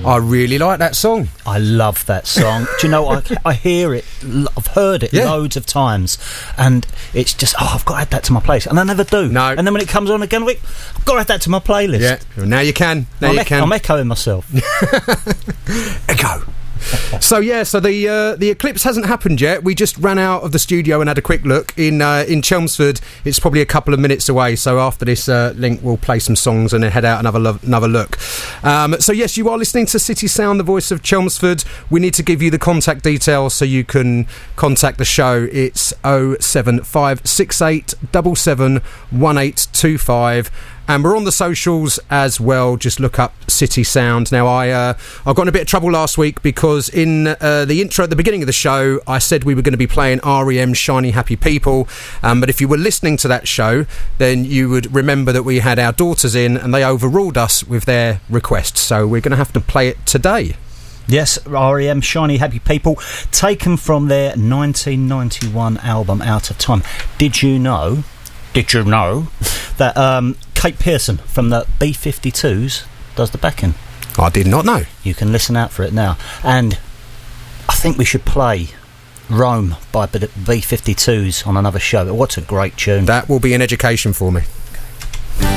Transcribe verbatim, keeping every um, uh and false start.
I really like that song. I love that song. Do you know, I, I hear it, I've heard it yeah. loads of times, and it's just, oh, I've got to add that to my playlist, and I never do. No. And then when it comes on again, I've got to add that to my playlist. Yeah, well, now you can. Now I'm you e- can. I'm echoing myself. Echo. So yeah, so the uh, the eclipse hasn't happened yet. We just ran out of the studio and had a quick look in uh, in Chelmsford. It's probably a couple of minutes away. So after this uh, link, we'll play some songs and then head out another lo- another look. Um, so yes, you are listening to City Sound, the voice of Chelmsford. We need to give you the contact details so you can contact the show. It's oh seven five six eight seven seven one eight two five. And we're on the socials as well. Just look up City Sound. Now, I uh, I got in a bit of trouble last week because in uh, the intro at the beginning of the show, I said we were going to be playing R E M's Shiny Happy People. Um, but if you were listening to that show, then you would remember that we had our daughters in and they overruled us with their request. So we're going to have to play it today. Yes, R E M, Shiny Happy People, taken from their nineteen ninety-one album Out of Time. Did you know... Did you know that um, Kate Pearson from the B fifty-twos does the backing? I did not know. You can listen out for it now. And I think we should play Rome by B fifty-twos on another show. What a great tune. That will be an education for me.